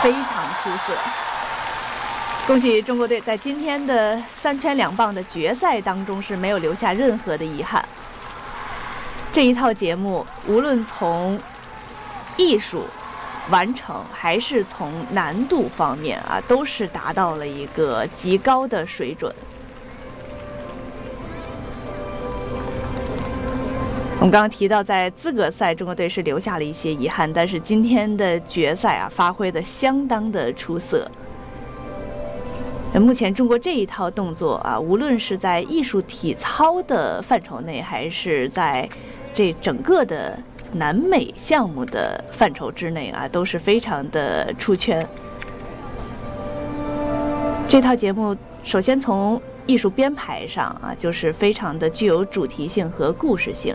非常出色。恭喜中国队在今天的3圈2棒的决赛当中是没有留下任何的遗憾。这一套节目无论从艺术完成还是从难度方面啊，都是达到了一个极高的水准。我们刚刚提到，在资格赛中国队是留下了一些遗憾，但是今天的决赛啊，发挥的相当的出色。目前中国这一套动作啊，无论是在艺术体操的范畴内，还是在这整个的南美项目的范畴之内啊，都是非常的出圈。这套节目首先从艺术编排上啊，就是非常的具有主题性和故事性。